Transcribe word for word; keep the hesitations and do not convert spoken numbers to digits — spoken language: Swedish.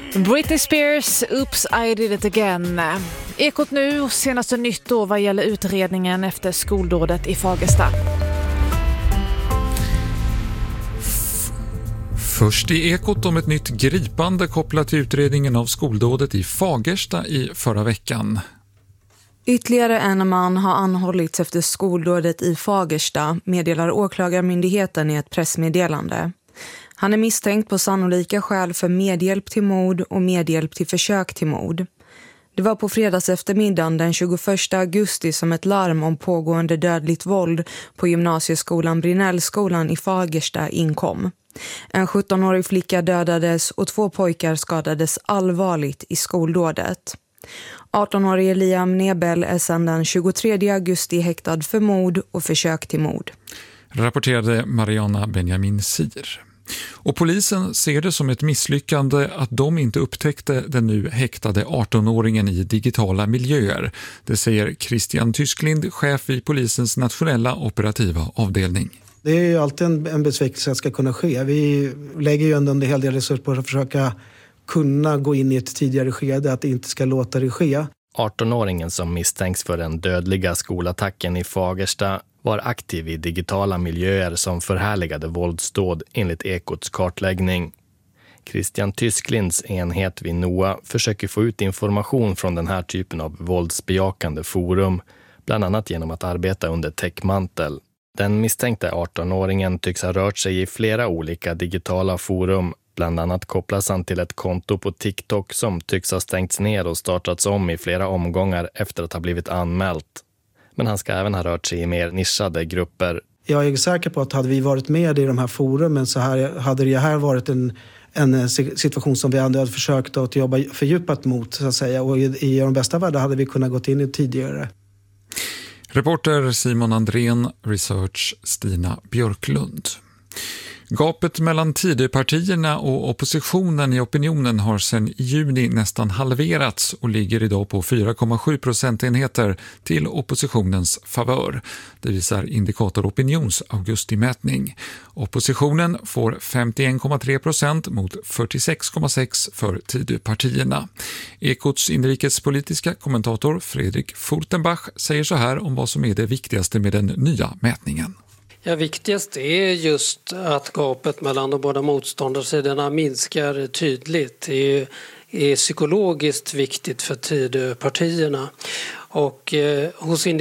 Britney Spears, Oops, I did it again. Ekot nu, senaste nytt då vad gäller utredningen efter skoldådet i Fagersta. Först i Ekot om ett nytt gripande kopplat till utredningen av skoldådet i Fagersta i förra veckan. Ytterligare en man har anhållits efter skoldådet i Fagersta, meddelar åklagarmyndigheten i ett pressmeddelande. Han är misstänkt på sannolika skäl för medhjälp till mord och medhjälp till försök till mord. Det var på fredags eftermiddagen den tjugoförsta augusti som ett larm om pågående dödligt våld på gymnasieskolan Brinnellskolan i Fagersta inkom. En sjuttonårig flicka dödades och två pojkar skadades allvarligt i skoldådet. artonårige Liam Nebel är sedan den tjugotredje augusti häktad för mord och försök till mord. Rapporterade Mariana Benjamin Sir. Och polisen ser det som ett misslyckande att de inte upptäckte den nu häktade artonåringen i digitala miljöer. Det säger Christian Tysklind, chef i polisens nationella operativa avdelning. Det är ju alltid en, en besvikelse att ska kunna ske. Vi lägger ju ändå en hel del resurser på att försöka kunna gå in i ett tidigare skede, att det inte ska låta det ske. artonåringen som misstänks för den dödliga skolattacken i Fagersta var aktiv i digitala miljöer som förhärligade våldsdåd enligt Ekots kartläggning. Christian Tysklinds enhet vid N O A försöker få ut information från den här typen av våldsbejakande forum, bland annat genom att arbeta under täckmantel. Den misstänkte artonåringen tycks ha rört sig i flera olika digitala forum. Bland annat kopplas han till ett konto på TikTok som tycks ha stängts ner och startats om i flera omgångar efter att ha blivit anmält. Men han ska även ha rört sig i mer nischade grupper. Jag är säker på att hade vi varit med i de här forumen så här, hade det här varit en, en situation som vi ändå hade försökt att jobba fördjupat mot, så att säga. Och i, i de bästa världar hade vi kunnat gått in i tidigare. Reporter Simon Andrén, research Stina Björklund. Gapet mellan Tidöpartierna och oppositionen i opinionen har sedan i juni nästan halverats och ligger idag på fyra komma sju procentenheter till oppositionens favör. Det visar indikator Opinions augustimätning. Oppositionen får femtioen komma tre procent mot fyrtiosex komma sex för Tidöpartierna. Ekots inrikespolitiska kommentator Fredrik Furtenbach säger så här om vad som är det viktigaste med den nya mätningen. Ja, viktigast är just att gapet mellan de båda motståndarsidorna minskar tydligt. Det är, är psykologiskt viktigt för Tidöpartierna. Och eh, hos